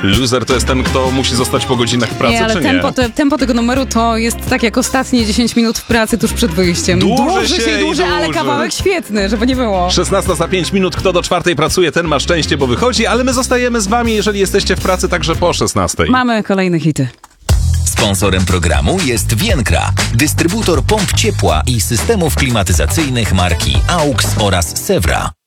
Loser to jest ten, kto musi zostać po godzinach pracy, Nie, ale czy nie? tempo tego numeru to jest tak jak ostatnie 10 minut w pracy tuż przed wyjściem. Dłuży, ale kawałek świetny, żeby nie było. 16 za 5 minut, kto do 4 pracuje, ten ma szczęście, bo wychodzi, ale my zostajemy z wami, jeżeli jesteście w pracy, także po 16. Mamy kolejne hity. Sponsorem programu jest Vienkra, dystrybutor pomp ciepła i systemów klimatyzacyjnych marki AUX oraz Sewra.